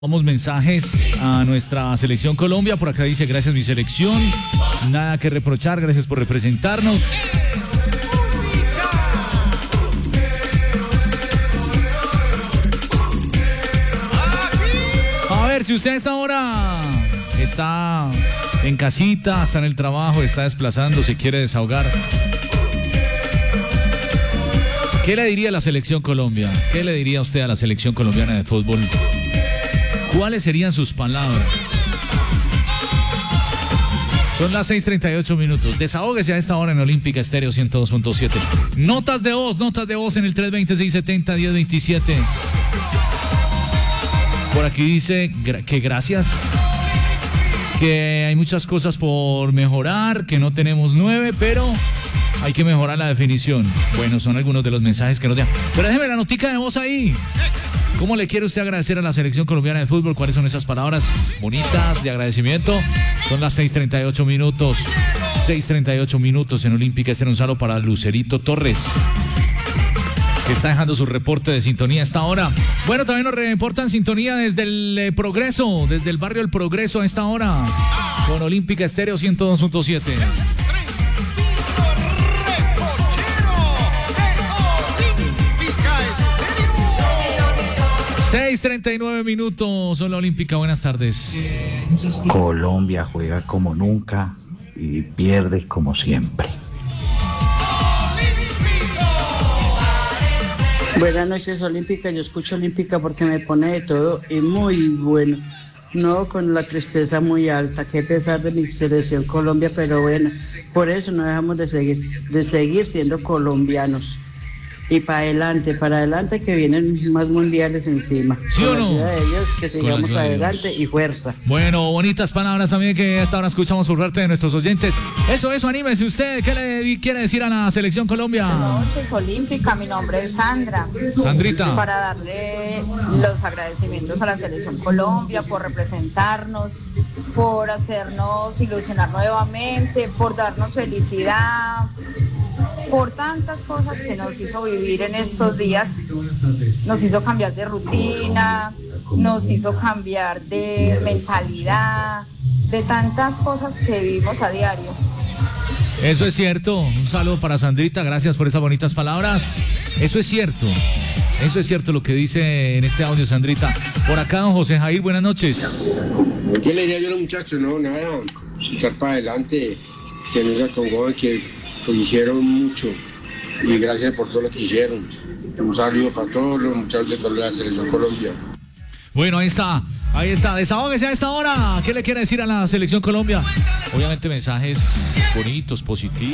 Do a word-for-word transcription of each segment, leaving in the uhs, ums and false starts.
Vamos mensajes a nuestra selección Colombia. Por acá dice: gracias mi selección, nada que reprochar, gracias por representarnos. A ver, si usted a esta hora está en casita, está en el trabajo, está desplazando, se quiere desahogar, ¿qué le diría a la selección Colombia? ¿Qué le diría usted a la selección colombiana de fútbol? ¿Cuáles serían sus palabras? Son las seis treinta y ocho minutos. Desahóguese a esta hora en Olímpica Estéreo ciento dos punto siete. Notas de voz, notas de voz en el tres veinte, seiscientos setenta, diez veintisiete. Por aquí dice que gracias, que hay muchas cosas por mejorar, que no tenemos nueve, pero hay que mejorar la definición. Bueno, son algunos de los mensajes que nos dejan. Pero déjeme la notica de voz ahí. ¿Cómo le quiere usted agradecer a la selección colombiana de fútbol? ¿Cuáles son esas palabras bonitas de agradecimiento? Son las seis treinta y ocho minutos. seis treinta y ocho minutos en Olímpica. Este era un saludo para Lucerito Torres, que está dejando su reporte de sintonía a esta hora. Bueno, también nos reportan sintonía desde el eh, Progreso, desde el barrio El Progreso a esta hora, con Olímpica Estéreo ciento dos punto siete. seis treinta y nueve minutos, Zona Olímpica, buenas tardes. Colombia juega como nunca y pierde como siempre. Buenas noches, Olímpica. Yo escucho Olímpica porque me pone de todo y muy bueno. No con la tristeza muy alta, que pesar de mi selección Colombia, pero bueno, por eso no dejamos de seguir, de seguir siendo colombianos. Y para adelante, para adelante que vienen más mundiales encima. ¿Sí o no? Con la ayuda de Dios, que sigamos adelante y fuerza. Bueno, bonitas palabras también que hasta ahora escuchamos por parte de nuestros oyentes. Eso, eso, anímese usted. ¿Qué le quiere decir a la selección Colombia? Buenas noches, Olímpica. Mi nombre es Sandra. Sandrita. Para darle los agradecimientos a la selección Colombia por representarnos, por hacernos ilusionar nuevamente, por darnos felicidad, por tantas cosas que nos hizo vivir en estos días. Nos hizo cambiar de rutina, nos hizo cambiar de mentalidad, de tantas cosas que vivimos a diario. Eso es cierto. Un saludo para Sandrita, gracias por esas bonitas palabras. Eso es cierto. Eso es cierto lo que dice en este audio Sandrita. Por acá, don José Jair, buenas noches. ¿Qué le diría yo a los muchachos? No, nada, echar para adelante, que no se acongojen, que pues hicieron mucho y gracias por todo lo que hicieron. Un saludo para todos los muchachos de toda la selección Colombia. Bueno, ahí está, ahí está, desahóguese a esta hora. ¿Qué le quiere decir a la selección Colombia? Obviamente mensajes bonitos, positivos.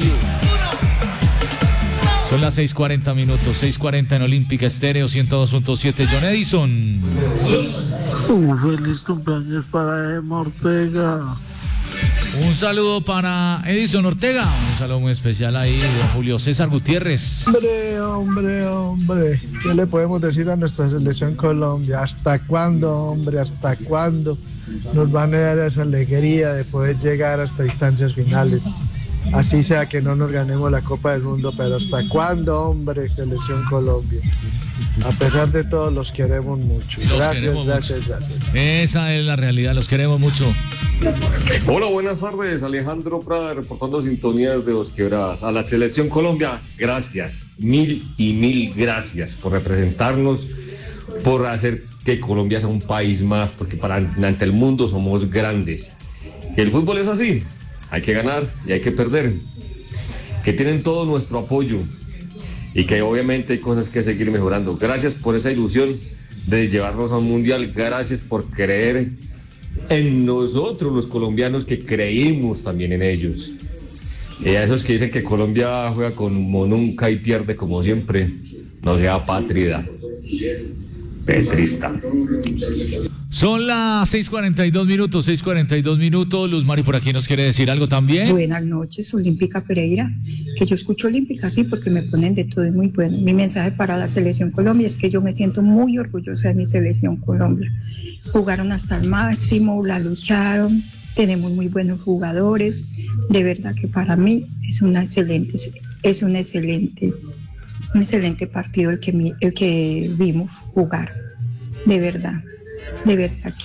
Son las seis cuarenta minutos, seis cuarenta en Olímpica Estéreo ciento dos punto siete. John Edison. Un feliz cumpleaños para Emma Ortega. Un saludo para Edison Ortega, un saludo muy especial ahí de Julio César Gutiérrez. Hombre, hombre, hombre, ¿qué le podemos decir a nuestra selección Colombia? ¿Hasta cuándo, hombre, hasta cuándo nos van a dar esa alegría de poder llegar hasta instancias finales? Así sea que no nos ganemos la Copa del Mundo, pero ¿hasta cuándo, hombre, selección Colombia? A pesar de todo, los queremos mucho. Los gracias, queremos gracias, mucho. gracias. Esa es la realidad, los queremos mucho. Hola, buenas tardes, Alejandro Prada reportando sintonía desde Dos Quebradas. A la selección Colombia, gracias, mil y mil gracias por representarnos, por hacer que Colombia sea un país más, porque para ante el mundo somos grandes. Que el fútbol es así, hay que ganar y hay que perder, que tienen todo nuestro apoyo y que obviamente hay cosas que seguir mejorando. Gracias por esa ilusión de llevarnos a un mundial, gracias por creer en nosotros los colombianos, que creímos también en ellos. Y a esos que dicen que Colombia juega como nunca y pierde como siempre, no sea patria, petrista. Son las seis cuarenta y dos minutos, seis cuarenta y dos minutos. Luz Mari por aquí nos quiere decir algo también. Buenas noches, Olímpica Pereira, que yo escucho Olímpica, sí, porque me ponen de todo, es muy bueno. Mi mensaje para la selección Colombia es que yo me siento muy orgullosa de mi selección Colombia. Jugaron hasta el máximo, la lucharon, tenemos muy buenos jugadores. De verdad que para mí es una excelente, es un excelente, un excelente partido el que, el que vimos jugar, de verdad. De verdad